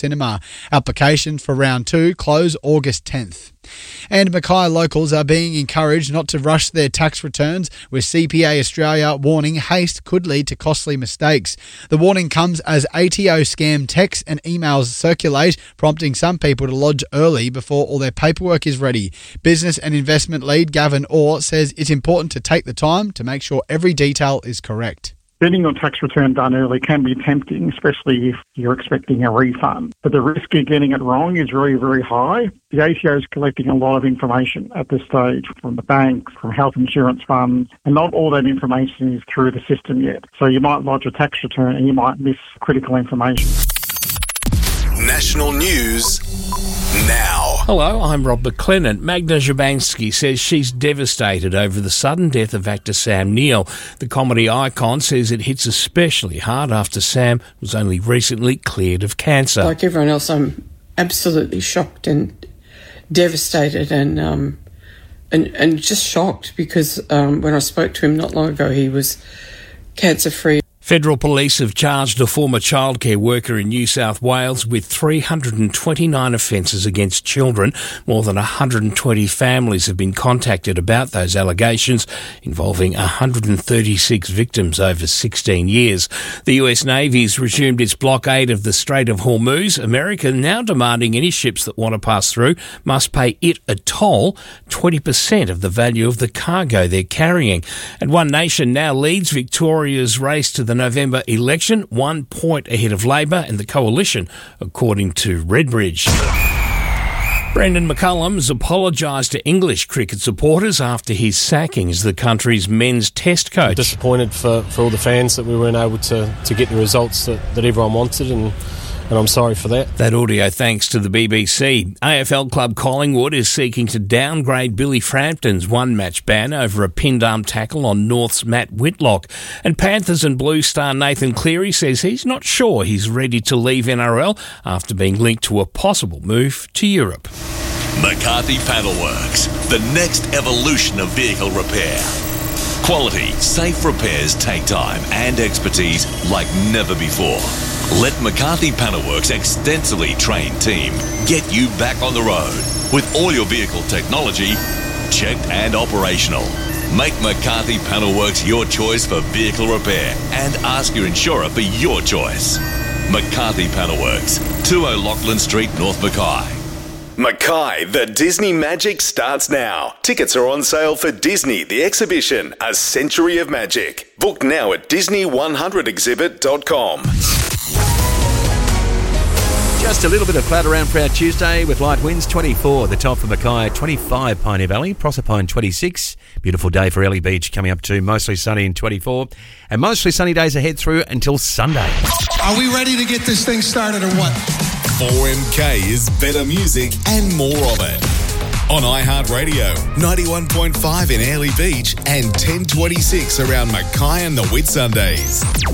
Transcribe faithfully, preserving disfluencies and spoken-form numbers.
Cinema. Application for round two close August tenth. And Mackay locals are being encouraged not to rush their tax returns, with C P A Australia warning haste could lead to costly mistakes. The warning comes as A T O scam texts and emails circulate, prompting some people to lodge early before all their paperwork is ready. Business and investment lead Gavin Orr says it's important to take the time to make sure every detail is correct. Getting your tax return done early can be tempting, especially if you're expecting a refund. But the risk of getting it wrong is very, very high. The A T O is collecting a lot of information at this stage from the banks, from health insurance funds, and not all that information is through the system yet. So you might lodge a tax return and you might miss critical information. National News now. Hello, I'm Rob McLennan. Magda Szubanski says she's devastated over the sudden death of actor Sam Neill. The comedy icon says it hits especially hard after Sam was only recently cleared of cancer. Like everyone else, I'm absolutely shocked and devastated and um, and, and just shocked because um, when I spoke to him not long ago, he was cancer-free. Federal Police have charged a former childcare worker in New South Wales with three hundred twenty-nine offences against children. More than one hundred twenty families have been contacted about those allegations, involving one hundred thirty-six victims over sixteen years. The U S Navy has resumed its blockade of the Strait of Hormuz. America now demanding any ships that want to pass through must pay it a toll, twenty percent of the value of the cargo they're carrying. And One Nation now leads Victoria's race to the November election, one point ahead of Labor and the Coalition, according to Redbridge. Brendan McCullum has apologised to English cricket supporters after his sacking as the country's men's test coach. Disappointed for, for all the fans that we weren't able to, to get the results that, that everyone wanted, and and I'm sorry for that. That audio thanks to the B B C. A F L club Collingwood is seeking to downgrade Billy Frampton's one-match ban over a pinned arm tackle on North's Matt Whitlock. And Panthers and Blue star Nathan Cleary says he's not sure he's ready to leave N R L after being linked to a possible move to Europe. McCarthy Panelworks, the next evolution of vehicle repair. Quality, safe repairs take time and expertise like never before. Let McCarthy Panelworks' extensively trained team get you back on the road with all your vehicle technology checked and operational. Make McCarthy Panelworks your choice for vehicle repair and ask your insurer for your choice. McCarthy Panelworks, two O'Loughlin Street, North Mackay. Mackay, the Disney Magic starts now. Tickets are on sale for Disney The Exhibition, A Century of Magic. Book now at disney one hundred exhibit dot com. Just a little bit of cloud around for our Tuesday with light winds, twenty-four. The top for Mackay, twenty-five Pioneer Valley, Proserpine twenty-six. Beautiful day for Ellie Beach coming up too, mostly sunny in twenty-four. And mostly sunny days ahead through until Sunday. Are we ready to get this thing started or what? four M K is better music and more of it. On iHeartRadio, ninety-one point five in Airlie Beach and ten twenty-six around Mackay and the Whitsundays.